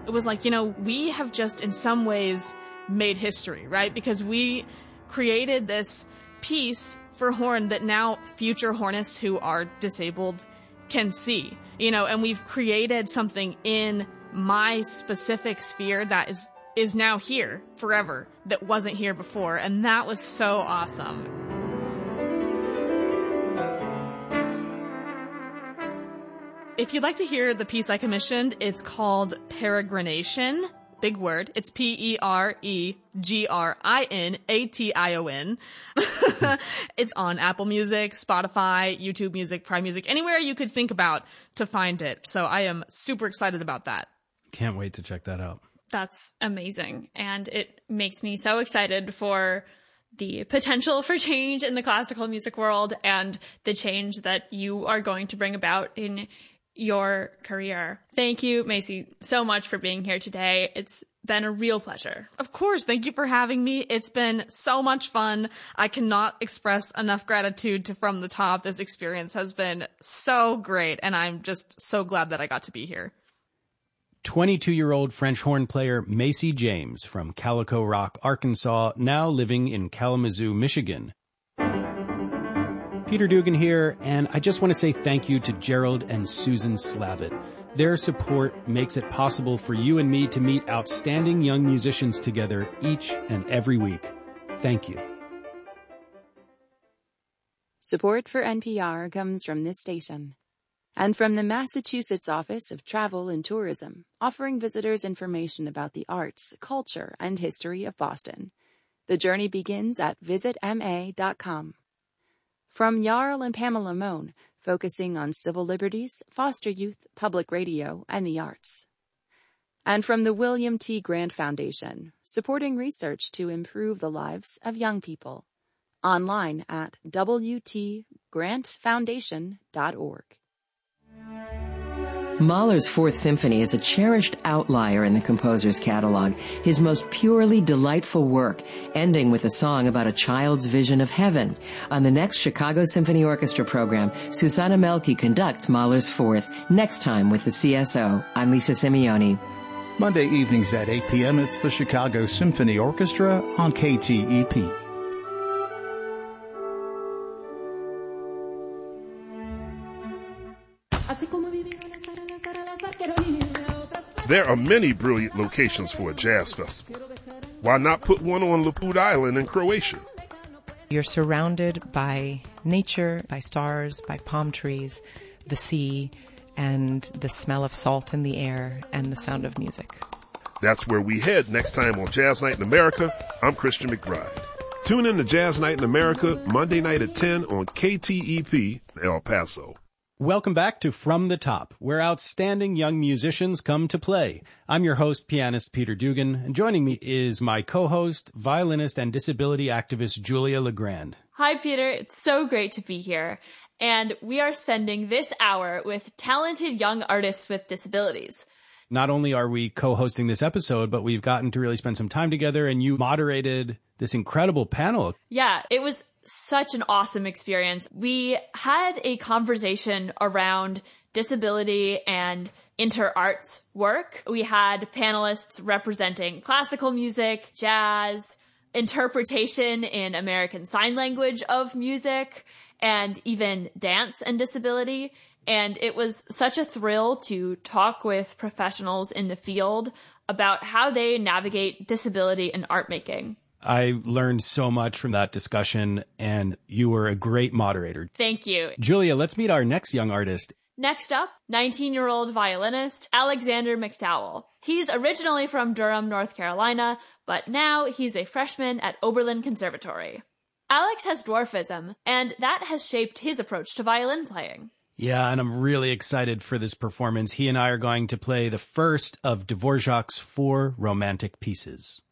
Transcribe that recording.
it was like, we have just in some ways made history, right? Because we created this piece for horn that now future hornists who are disabled can see, and we've created something in my specific sphere that is now here forever that wasn't here before. And that was so awesome. If you'd like to hear the piece I commissioned, it's called Peregrination. Big word. It's Peregrination. It's on Apple Music, Spotify, YouTube Music, Prime Music, anywhere you could think about to find it. So I am super excited about that. Can't wait to check that out. That's amazing. And it makes me so excited for the potential for change in the classical music world and the change that you are going to bring about in your career. Thank you, Macy, so much for being here today. It's been a real pleasure. Of course. Thank you for having me. It's been so much fun. I cannot express enough gratitude to From the Top. This experience has been so great, and I'm just so glad that I got to be here. 22-year-old French horn player Macy James from Calico Rock, Arkansas, now living in Kalamazoo, Michigan. Peter Dugan here, and I just want to say thank you to Gerald and Susan Slavitt. Their support makes it possible for you and me to meet outstanding young musicians together each and every week. Thank you. Support for NPR comes from this station and from the Massachusetts Office of Travel and Tourism, offering visitors information about the arts, culture, and history of Boston. The journey begins at visitma.com. From Jarl and Pamela Mohn, focusing on civil liberties, foster youth, public radio, and the arts. And from the William T. Grant Foundation, supporting research to improve the lives of young people. Online at wtgrantfoundation.org. Mahler's Fourth Symphony is a cherished outlier in the composer's catalog, his most purely delightful work, ending with a song about a child's vision of heaven. On the next Chicago Symphony Orchestra program, Susanna Melke conducts Mahler's Fourth, next time with the CSO. I'm Lisa Simeoni. Monday evenings at 8 p.m., it's the Chicago Symphony Orchestra on KTEP. There are many brilliant locations for a jazz festival. Why not put one on Laput Island in Croatia? You're surrounded by nature, by stars, by palm trees, the sea, and the smell of salt in the air and the sound of music. That's where we head next time on Jazz Night in America. I'm Christian McBride. Tune in to Jazz Night in America Monday night at 10 on KTEP El Paso. Welcome back to From the Top, where outstanding young musicians come to play. I'm your host, pianist Peter Dugan, and joining me is my co-host, violinist and disability activist Julia Legrand. Hi, Peter. It's so great to be here. And we are spending this hour with talented young artists with disabilities. Not only are we co-hosting this episode, but we've gotten to really spend some time together, and you moderated this incredible panel. Yeah, it was such an awesome experience. We had a conversation around disability and inter-arts work. We had panelists representing classical music, jazz, interpretation in American Sign Language of music, and even dance and disability. And it was such a thrill to talk with professionals in the field about how they navigate disability in art making. I learned so much from that discussion, and you were a great moderator. Thank you. Julia, let's meet our next young artist. Next up, 19-year-old violinist Alexander McDowell. He's originally from Durham, North Carolina, but now he's a freshman at Oberlin Conservatory. Alex has dwarfism, and that has shaped his approach to violin playing. Yeah, and I'm really excited for this performance. He and I are going to play the first of Dvorak's 4 romantic pieces.